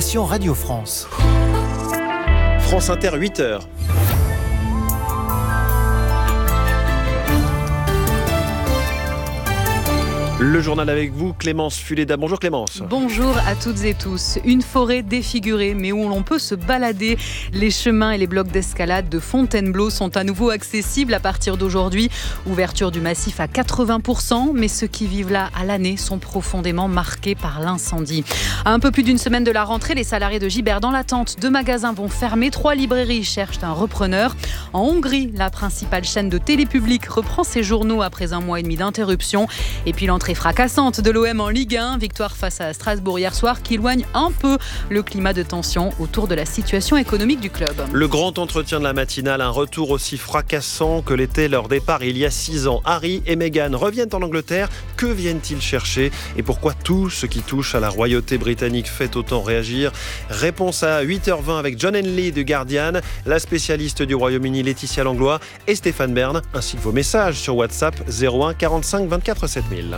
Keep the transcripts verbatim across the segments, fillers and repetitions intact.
rédaction Radio France. France Inter, huit heures. Le journal avec vous, Clémence Fuleda. Bonjour Clémence. Bonjour à toutes et tous. Une forêt défigurée, mais où l'on peut se balader. Les chemins et les blocs d'escalade de Fontainebleau sont à nouveau accessibles à partir d'aujourd'hui. Ouverture du massif à quatre-vingts pour cent, mais ceux qui vivent là à l'année sont profondément marqués par l'incendie. À un peu plus d'une semaine de la rentrée, les salariés de Gibert dans l'attente, deux magasins vont fermer, trois librairies cherchent un repreneur. En Hongrie, la principale chaîne de télé publique reprend ses journaux après un mois et demi d'interruption. Et puis l'entrée fracassante de l'O M en Ligue un, victoire face à Strasbourg hier soir qui éloigne un peu le climat de tension autour de la situation économique du club. Le grand entretien de la matinale, un retour aussi fracassant que l'était leur départ il y a six ans. Harry et Meghan reviennent en Angleterre. Que viennent-ils chercher et pourquoi tout ce qui touche à la royauté britannique fait autant réagir? Réponse à huit heures vingt avec John Henley du Guardian, la spécialiste du Royaume-Uni Laetitia Langlois et Stéphane Bern, ainsi que vos messages sur WhatsApp zéro un quarante-cinq vingt-quatre sept mille.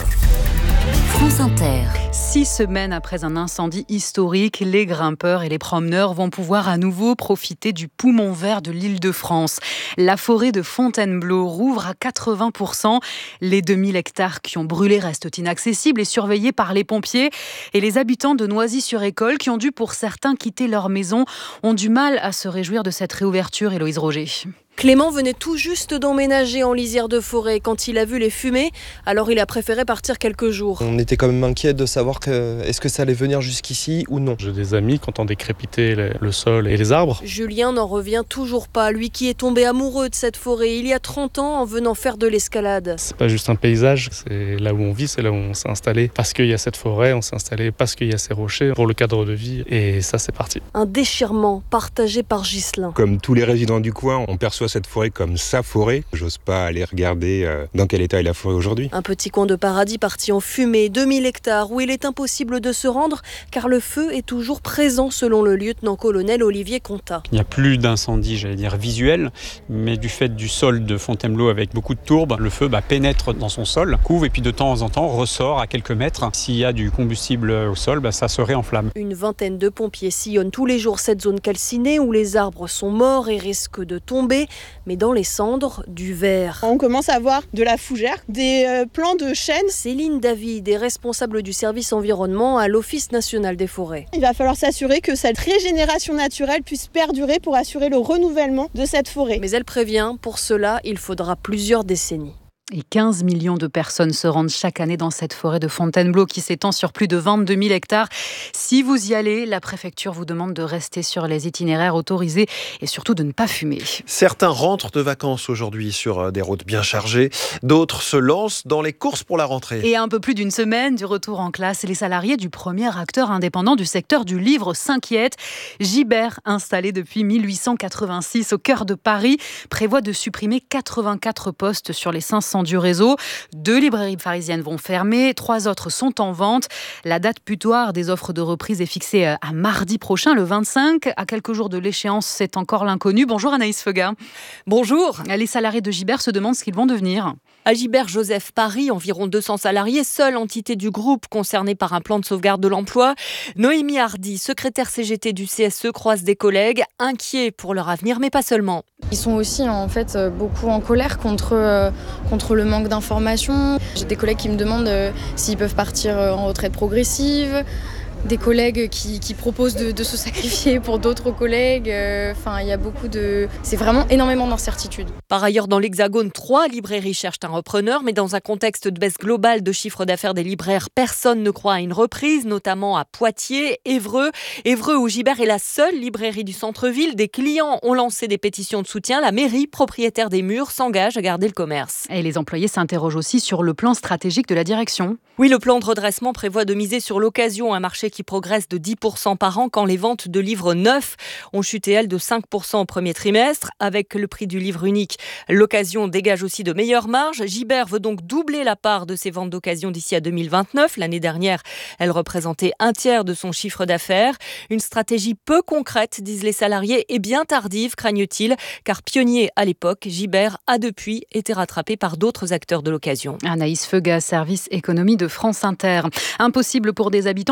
France Inter. Six semaines après un incendie historique, les grimpeurs et les promeneurs vont pouvoir à nouveau profiter du poumon vert de l'Île-de-France. La forêt de Fontainebleau rouvre à quatre-vingts pour cent. Les deux mille hectares qui ont brûlé restent inaccessibles et surveillés par les pompiers. Et les habitants de Noisy-sur-École, qui ont dû pour certains quitter leur maison, ont du mal à se réjouir de cette réouverture. Héloïse Roger. Clément venait tout juste d'emménager en lisière de forêt. Quand il a vu les fumées, alors il a préféré partir quelques jours. On était quand même inquiet de savoir que, est-ce que ça allait venir jusqu'ici ou non. J'ai des amis qui ont décrépité le sol et les arbres. Julien n'en revient toujours pas, lui qui est tombé amoureux de cette forêt il y a trente ans en venant faire de l'escalade. C'est pas juste un paysage, c'est là où on vit, c'est là où on s'est installé. Parce qu'il y a cette forêt, on s'est installé parce qu'il y a ces rochers pour le cadre de vie et ça c'est parti. Un déchirement partagé par Ghislain. Comme tous les résidents du coin, on perçoit cette forêt comme sa forêt. J'ose pas aller regarder euh, dans quel état est la forêt aujourd'hui. Un petit coin de paradis parti en fumée, deux mille hectares, où il est impossible de se rendre car le feu est toujours présent selon le lieutenant-colonel Olivier Contat. Il n'y a plus d'incendie, j'allais dire visuel, mais du fait du sol de Fontainebleau avec beaucoup de tourbes, le feu bah, pénètre dans son sol, couvre et puis de temps en temps ressort à quelques mètres. S'il y a du combustible au sol, bah, ça se réenflamme. Une vingtaine de pompiers sillonnent tous les jours cette zone calcinée où les arbres sont morts et risquent de tomber. Mais dans les cendres, du verre. On commence à voir de la fougère, des euh, plants de chêne. Céline David est responsable du service environnement à l'Office national des forêts. Il va falloir s'assurer que cette régénération naturelle puisse perdurer pour assurer le renouvellement de cette forêt. Mais elle prévient, pour cela, il faudra plusieurs décennies. Et quinze millions de personnes se rendent chaque année dans cette forêt de Fontainebleau qui s'étend sur plus de vingt-deux mille hectares. Si vous y allez, la préfecture vous demande de rester sur les itinéraires autorisés et surtout de ne pas fumer. Certains rentrent de vacances aujourd'hui sur des routes bien chargées. D'autres se lancent dans les courses pour la rentrée. Et à un peu plus d'une semaine du retour en classe, les salariés du premier acteur indépendant du secteur du livre s'inquiètent. Gibert, installé depuis mille huit cent quatre-vingt-six au cœur de Paris, prévoit de supprimer quatre-vingt-quatre postes sur les cinq cents du réseau. Deux librairies parisiennes vont fermer, trois autres sont en vente. La date butoir des offres de reprise est fixée à mardi prochain, le vingt-cinq. À quelques jours de l'échéance, c'est encore l'inconnu. Bonjour Anaïs Feuga. Bonjour. Les salariés de Gibert se demandent ce qu'ils vont devenir. À Gibert Joseph Paris, environ deux cents salariés, seule entité du groupe concernée par un plan de sauvegarde de l'emploi. Noémie Hardy, secrétaire C G T du C S E, croise des collègues inquiets pour leur avenir, mais pas seulement. Ils sont aussi en fait beaucoup en colère contre, euh, contre le manque d'informations. J'ai des collègues qui me demandent euh, s'ils peuvent partir en retraite progressive. Des collègues qui, qui proposent de, de se sacrifier pour d'autres collègues. Enfin, euh, il y a beaucoup de... C'est vraiment énormément d'incertitudes. Par ailleurs, dans l'Hexagone, trois librairies cherchent un repreneur, mais dans un contexte de baisse globale de chiffre d'affaires des libraires, personne ne croit à une reprise, notamment à Poitiers, Évreux. Évreux où Gibert est la seule librairie du centre-ville. Des clients ont lancé des pétitions de soutien. La mairie, propriétaire des murs, s'engage à garder le commerce. Et les employés s'interrogent aussi sur le plan stratégique de la direction. Oui, le plan de redressement prévoit de miser sur l'occasion, un marché qui progresse de dix pour cent par an quand les ventes de livres neufs ont chuté, elles, de cinq pour cent au premier trimestre. Avec le prix du livre unique, l'occasion dégage aussi de meilleures marges. Gibert veut donc doubler la part de ses ventes d'occasion d'ici à deux mille vingt-neuf. L'année dernière, elle représentait un tiers de son chiffre d'affaires. Une stratégie peu concrète, disent les salariés, et bien tardive, craignent-ils, car pionnier à l'époque, Gibert a depuis été rattrapé par d'autres acteurs de l'occasion. Anaïs Feuga, service économie de France Inter. Impossible pour des habitants de trois communes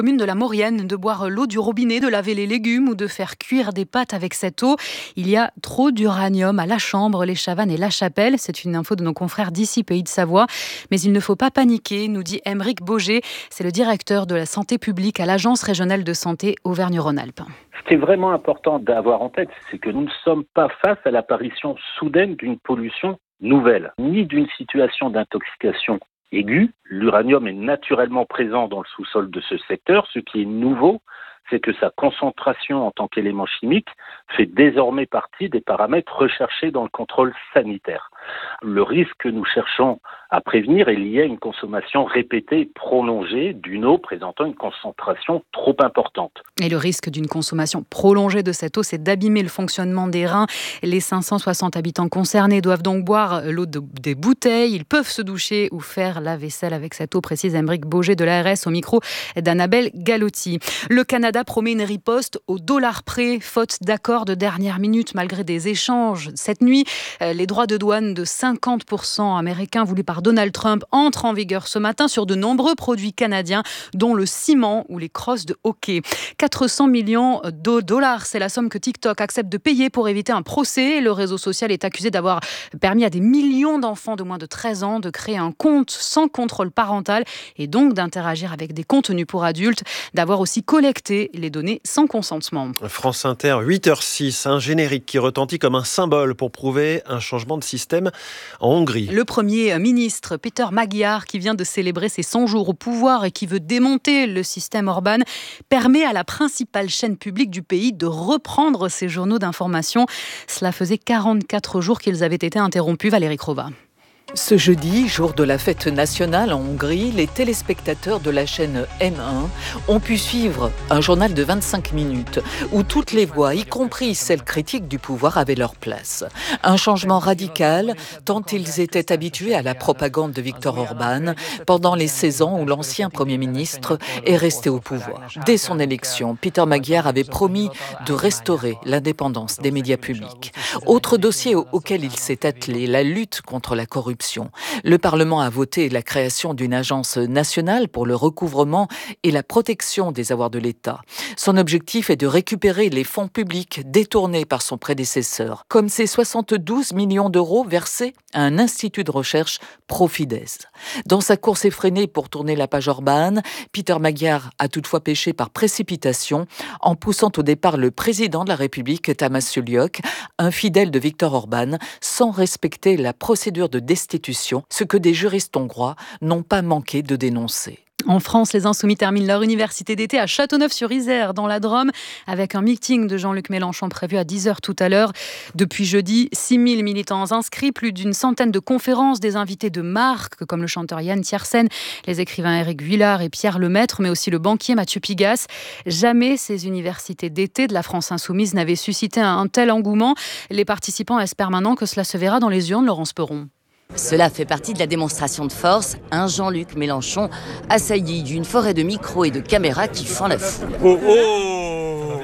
commune de la Maurienne de boire l'eau du robinet, de laver les légumes ou de faire cuire des pâtes avec cette eau. Il y a trop d'uranium à La Chambre, les Chavannes et La Chapelle. C'est une info de nos confrères d'ici, Pays de Savoie. Mais il ne faut pas paniquer, nous dit Aymeric Boger. C'est le directeur de la santé publique à l'Agence régionale de santé Auvergne-Rhône-Alpes. Ce qui est vraiment important d'avoir en tête, c'est que nous ne sommes pas face à l'apparition soudaine d'une pollution nouvelle, ni d'une situation d'intoxication aiguë. L'uranium est naturellement présent dans le sous-sol de ce secteur. Ce qui est nouveau, c'est que sa concentration en tant qu'élément chimique fait désormais partie des paramètres recherchés dans le contrôle sanitaire. Le risque que nous cherchons à prévenir est lié à une consommation répétée et prolongée d'une eau présentant une concentration trop importante. Et le risque d'une consommation prolongée de cette eau, c'est d'abîmer le fonctionnement des reins. Les cinq cent soixante habitants concernés doivent donc boire l'eau de, des bouteilles. Ils peuvent se doucher ou faire la vaisselle avec cette eau, précise Aymeric Boger de l'A R S au micro d'Annabelle Galotti. Le Canada promet une riposte au dollar près, faute d'accord de dernière minute malgré des échanges. Cette nuit, les droits de douane de cinquante pour cent américains voulus par Donald Trump entrent en vigueur ce matin sur de nombreux produits canadiens, dont le ciment ou les crosses de hockey. quatre cents millions de dollars, c'est la somme que TikTok accepte de payer pour éviter un procès. Le réseau social est accusé d'avoir permis à des millions d'enfants de moins de treize ans de créer un compte sans contrôle parental et donc d'interagir avec des contenus pour adultes, d'avoir aussi collecté les données sans consentement. France Inter, huit heures six, un générique qui retentit comme un symbole pour prouver un changement de système en Hongrie. Le Premier ministre Péter Magyar, qui vient de célébrer ses cent jours au pouvoir et qui veut démonter le système Orban, permet à la principale chaîne publique du pays de reprendre ses journaux d'information. Cela faisait quarante-quatre jours qu'ils avaient été interrompus. Valérie Crova. Ce jeudi, jour de la fête nationale en Hongrie, les téléspectateurs de la chaîne M un ont pu suivre un journal de vingt-cinq minutes où toutes les voix, y compris celles critiques du pouvoir, avaient leur place. Un changement radical, tant ils étaient habitués à la propagande de Viktor Orban pendant les seize ans où l'ancien Premier ministre est resté au pouvoir. Dès son élection, Péter Magyar avait promis de restaurer l'indépendance des médias publics. Autre dossier auquel il s'est attelé, la lutte contre la corruption. Le Parlement a voté la création d'une agence nationale pour le recouvrement et la protection des avoirs de l'État. Son objectif est de récupérer les fonds publics détournés par son prédécesseur, comme ces soixante-douze millions d'euros versés à un institut de recherche Profides. Dans sa course effrénée pour tourner la page Orban, Péter Magyar a toutefois péché par précipitation en poussant au départ le président de la République, Tamás Sullyok, un fidèle de Viktor Orban, sans respecter la procédure de destitution, ce que des juristes hongrois n'ont pas manqué de dénoncer. En France, les Insoumis terminent leur université d'été à Châteauneuf-sur-Isère, dans la Drôme, avec un meeting de Jean-Luc Mélenchon prévu à dix heures tout à l'heure. Depuis jeudi, six mille militants inscrits, plus d'une centaine de conférences, des invités de marque, comme le chanteur Yann Tiersen, les écrivains Éric Vuillard et Pierre Lemaître, mais aussi le banquier Mathieu Pigasse. Jamais ces universités d'été de la France Insoumise n'avaient suscité un tel engouement. Les participants espèrent maintenant que cela se verra dans les urnes. Laurence Perron. Cela fait partie de la démonstration de force, un Jean-Luc Mélenchon assailli d'une forêt de micros et de caméras qui fend la foule. Oh oh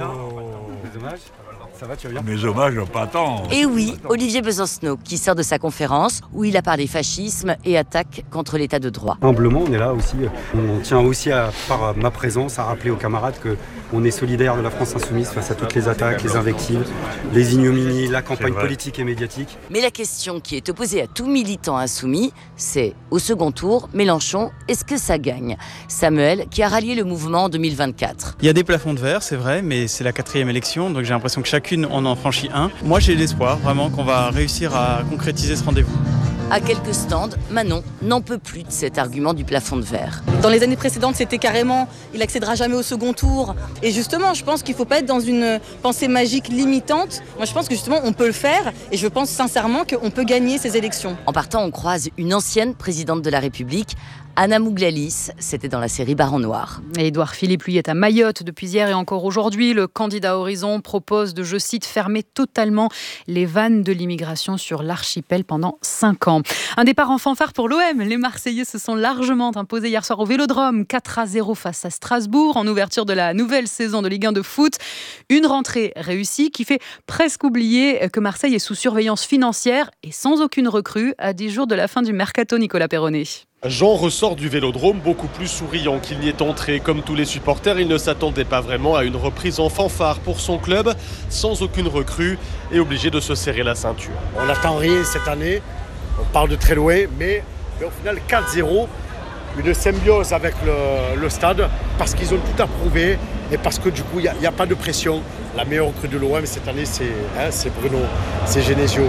Ça va, tu vas bien ? Mes hommages, pas tant. Et oui, Olivier Besancenot, qui sort de sa conférence où il a parlé fascisme et attaque contre l'état de droit. Humblement, on est là aussi. On tient aussi, à, par ma présence, à rappeler aux camarades qu'on est solidaire de la France Insoumise face à toutes les attaques, les invectives, les ignominies, la campagne politique et médiatique. Mais la question qui est opposée à tout militant insoumis, c'est, au second tour, Mélenchon, est-ce que ça gagne ? Samuel, qui a rallié le mouvement en deux mille vingt-quatre. Il y a des plafonds de verre, c'est vrai, mais c'est la quatrième élection, donc j'ai l'impression que chacune on en franchit un. Moi j'ai l'espoir vraiment qu'on va réussir à concrétiser ce rendez-vous. À quelques stands, Manon n'en peut plus de cet argument du plafond de verre. Dans les années précédentes, c'était carrément « il accédera jamais au second tour ». Et justement, je pense qu'il ne faut pas être dans une pensée magique limitante. Moi, je pense que justement, on peut le faire et je pense sincèrement qu'on peut gagner ces élections. En partant, on croise une ancienne présidente de la République, Anna Mouglalis, c'était dans la série Baron Noir. Et Édouard Philippe, lui, est à Mayotte depuis hier et encore aujourd'hui. Le candidat Horizon propose de, je cite, fermer totalement les vannes de l'immigration sur l'archipel pendant cinq ans. Un départ en fanfare pour l'O M. Les Marseillais se sont largement imposés hier soir au Vélodrome, quatre à zéro face à Strasbourg, en ouverture de la nouvelle saison de Ligue un de foot. Une rentrée réussie qui fait presque oublier que Marseille est sous surveillance financière et sans aucune recrue à dix jours de la fin du mercato, Nicolas Perronnet. Jean ressort du Vélodrome beaucoup plus souriant qu'il n'y est entré. Comme tous les supporters, il ne s'attendait pas vraiment à une reprise en fanfare pour son club, sans aucune recrue et obligé de se serrer la ceinture. On n'attend rien cette année, on part de très loin, mais, mais au final quatre zéro, une symbiose avec le, le stade, parce qu'ils ont tout approuvé et parce que du coup il n'y a, a pas de pression. La meilleure recrue de l'O M cette année c'est, hein, c'est Bruno, c'est Genesio.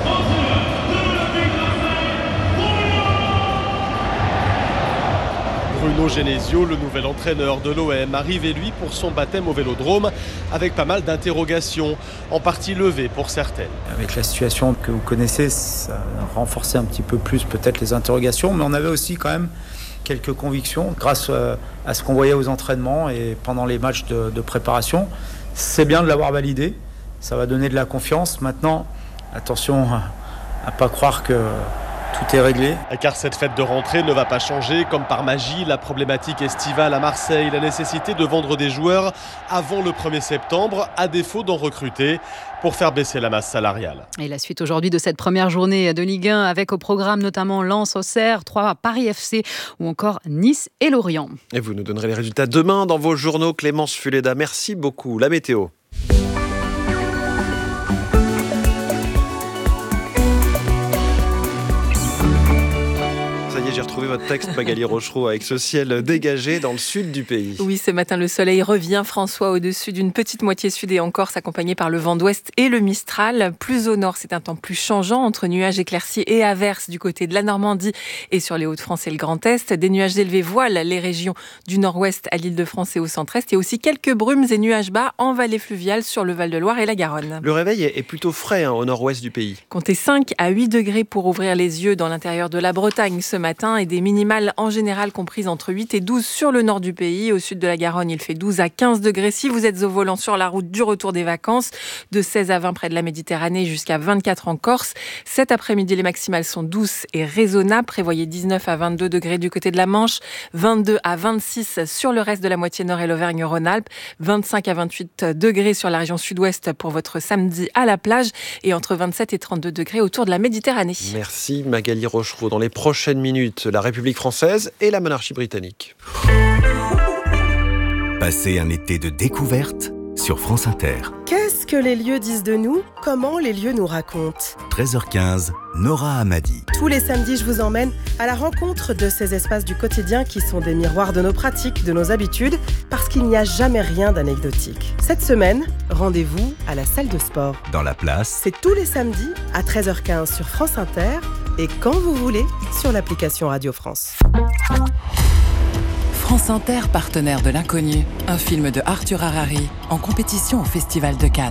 Bruno Genesio, le nouvel entraîneur de l'O M, arrivé lui pour son baptême au Vélodrome avec pas mal d'interrogations, en partie levées pour certaines. Avec la situation que vous connaissez, ça a renforcé un petit peu plus peut-être les interrogations, mais on avait aussi quand même quelques convictions grâce à ce qu'on voyait aux entraînements et pendant les matchs de, de préparation. C'est bien de l'avoir validé, ça va donner de la confiance. Maintenant, attention à ne pas croire que tout est réglé. Car cette fête de rentrée ne va pas changer. Comme par magie, la problématique estivale à Marseille, la nécessité de vendre des joueurs avant le premier septembre, à défaut d'en recruter, pour faire baisser la masse salariale. Et la suite aujourd'hui de cette première journée de Ligue un, avec au programme notamment Lens, Auxerre, Troyes, Paris F C ou encore Nice et Lorient. Et vous nous donnerez les résultats demain dans vos journaux. Clémence Fuleda, merci beaucoup. La météo. J'ai retrouvé votre texte, Magali Rochereau, avec ce ciel dégagé dans le sud du pays. Oui, ce matin, le soleil revient, François, au-dessus d'une petite moitié sud et en Corse, accompagné par le vent d'ouest et le Mistral. Plus au nord, c'est un temps plus changeant, entre nuages éclaircis et averses du côté de la Normandie et sur les Hauts-de-France et le Grand Est. Des nuages élevés voilent les régions du nord-ouest à l'Île-de-France et au centre-est. Et aussi quelques brumes et nuages bas en vallée fluviale sur le Val-de-Loire et la Garonne. Le réveil est plutôt frais hein, au nord-ouest du pays. Comptez cinq à huit degrés pour ouvrir les yeux dans l'intérieur de la Bretagne ce matin. Et des minimales en général comprises entre huit et douze sur le nord du pays. Au sud de la Garonne, il fait douze à quinze degrés. Si vous êtes au volant sur la route du retour des vacances, de seize à vingt près de la Méditerranée jusqu'à vingt-quatre en Corse. Cet après-midi, les maximales sont douces et raisonnables. Prévoyez dix-neuf à vingt-deux degrés du côté de la Manche, vingt-deux à vingt-six sur le reste de la moitié nord et l'Auvergne-Rhône-Alpes, vingt-cinq à vingt-huit degrés sur la région sud-ouest pour votre samedi à la plage et entre vingt-sept et trente-deux degrés autour de la Méditerranée. Merci Magali Rochereau. Dans les prochaines minutes, la République française et la monarchie britannique. Passez un été de découverte sur France Inter. Qu'est-ce que les lieux disent de nous ? Comment les lieux nous racontent ? treize heures quinze, Nora Hamadi. Tous les samedis, je vous emmène à la rencontre de ces espaces du quotidien qui sont des miroirs de nos pratiques, de nos habitudes, parce qu'il n'y a jamais rien d'anecdotique. Cette semaine, rendez-vous à la salle de sport. Dans la place. C'est tous les samedis à treize heures quinze sur France Inter et quand vous voulez sur l'application Radio France. France Inter, partenaire de l'Inconnu, un film de Arthur Harari, en compétition au Festival de Cannes.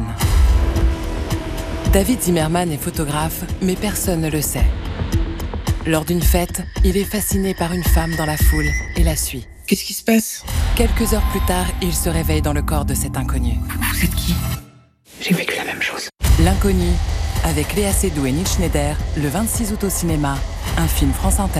David Zimmerman est photographe, mais personne ne le sait. Lors d'une fête, il est fasciné par une femme dans la foule et la suit. Qu'est-ce qui se passe ? Quelques heures plus tard, il se réveille dans le corps de cet inconnu. Vous êtes qui ? J'ai vécu la même chose. L'Inconnu, avec Léa Seydoux et Neil Schneider, le vingt-six août au cinéma, un film France Inter.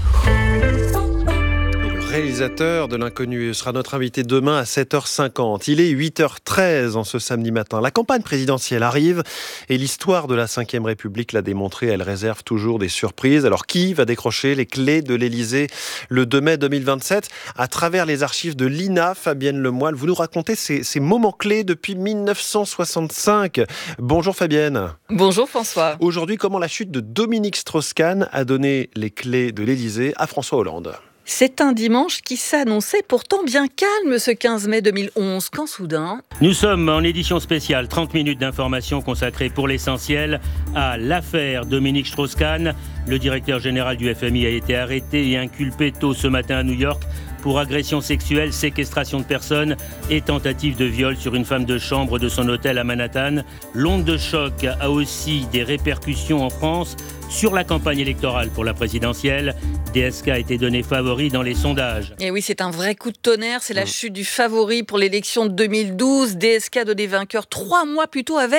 Le réalisateur de l'Inconnu sera notre invité demain à sept heures cinquante. Il est huit heures treize en ce samedi matin. La campagne présidentielle arrive et l'histoire de la cinquième République l'a démontré. Elle réserve toujours des surprises. Alors qui va décrocher les clés de l'Élysée le deux mai deux mille vingt-sept ? À travers les archives de l'I N A, Fabienne Lemoyle, vous nous racontez ces, ces moments clés depuis mille neuf cent soixante-cinq. Bonjour Fabienne. Bonjour François. Aujourd'hui, comment la chute de Dominique Strauss-Kahn a donné les clés de l'Élysée à François Hollande ? C'est un dimanche qui s'annonçait pourtant bien calme ce quinze mai deux mille onze, quand soudain... Nous sommes en édition spéciale, trente minutes d'information consacrées pour l'essentiel à l'affaire Dominique Strauss-Kahn. Le directeur général du F M I a été arrêté et inculpé tôt ce matin à New York pour agression sexuelle, séquestration de personnes et tentative de viol sur une femme de chambre de son hôtel à Manhattan. L'onde de choc a aussi des répercussions en France sur la campagne électorale pour la présidentielle. D S K a été donné favori dans les sondages. Et oui, c'est un vrai coup de tonnerre. C'est la chute du favori pour l'élection de deux mille douze. D S K donné vainqueur trois mois plus tôt avec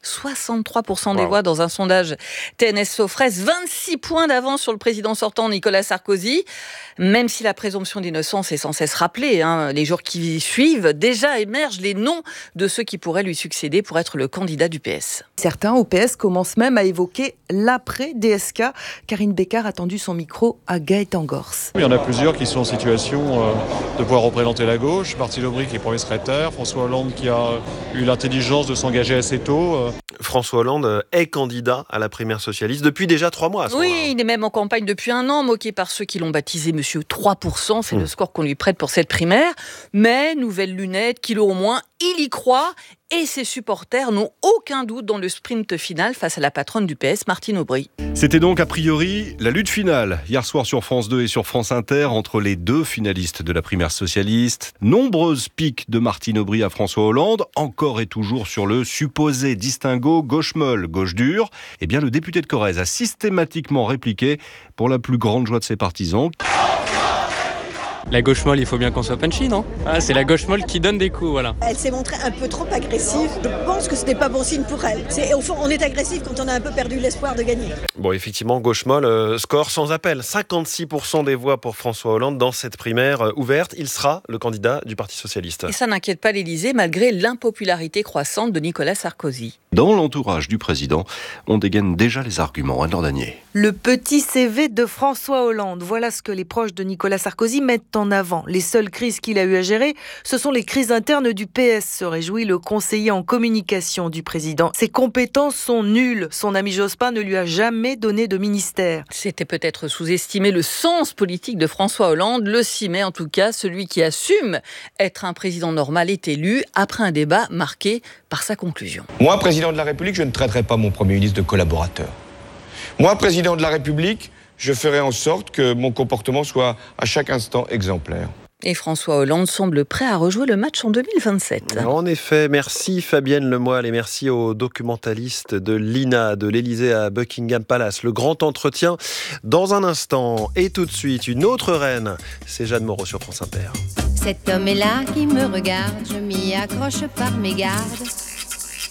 soixante-trois pour cent des Wow. voix dans un sondage T N S Sofres, vingt-six points d'avance sur le président sortant Nicolas Sarkozy. Même si la présomption d'innocence est sans cesse rappelée, hein, les jours qui suivent, déjà émergent les noms de ceux qui pourraient lui succéder pour être le candidat du P S. Certains au P S commencent même à évoquer l'après-D S K. Karine Bécard a tendu son micro à Gaëtan Gorce. Il y en a plusieurs qui sont en situation euh, de pouvoir représenter la gauche. Martine Aubry qui est premier secrétaire, François Hollande qui a eu l'intelligence de s'engager assez tôt. Euh. François Hollande est candidat à la primaire socialiste depuis déjà trois mois. À ce oui, moment-là. il est même en campagne depuis un an, moqué par ceux qui l'ont baptisé Monsieur trois pour cent. C'est mmh. le score qu'on lui prête pour cette primaire. Mais, nouvelles lunettes, kilo au moins, il y croit. Et ses supporters n'ont aucun doute dans le sprint final face à la patronne du P S, Martine Aubry. C'était donc a priori la lutte finale, hier soir sur France deux et sur France Inter, entre les deux finalistes de la primaire socialiste. Nombreuses piques de Martine Aubry à François Hollande, encore et toujours sur le supposé distinguo gauche molle, gauche dure. Eh bien, le député de Corrèze a systématiquement répliqué pour la plus grande joie de ses partisans. La gauche molle, il faut bien qu'on soit punchy, non ? Ah, c'est la gauche molle qui donne des coups, voilà. Elle s'est montrée un peu trop agressive. Je pense que ce n'est pas bon signe pour elle. C'est, au fond, on est agressif quand on a un peu perdu l'espoir de gagner. Bon, effectivement, gauche molle, euh, score sans appel. cinquante-six pour cent des voix pour François Hollande dans cette primaire euh, ouverte. Il sera le candidat du Parti socialiste. Et ça n'inquiète pas l'Élysée, malgré l'impopularité croissante de Nicolas Sarkozy. Dans l'entourage du président, on dégaine déjà les arguments. Anne Lordanier. Le petit C V de François Hollande. Voilà ce que les proches de Nicolas Sarkozy mettent en avant. Les seules crises qu'il a eu à gérer, ce sont les crises internes du P S, se réjouit le conseiller en communication du président. Ses compétences sont nulles. Son ami Jospin ne lui a jamais donné de ministère. C'était peut-être sous-estimer le sens politique de François Hollande. Le six mai, en tout cas, celui qui assume être un président normal est élu après un débat marqué par sa conclusion. Moi, président de la République, je ne traiterai pas mon Premier ministre de collaborateur. Moi, président de la République, je ferai en sorte que mon comportement soit à chaque instant exemplaire. Et François Hollande semble prêt à rejouer le match en deux mille vingt-sept. En effet, merci Fabienne Lemoyle et merci aux documentalistes de l'I N A, de l'Élysée à Buckingham Palace. Le grand entretien dans un instant. Et tout de suite, une autre reine, c'est Jeanne Moreau sur France Inter. Cet homme est là qui me regarde, je m'y accroche par mes gardes.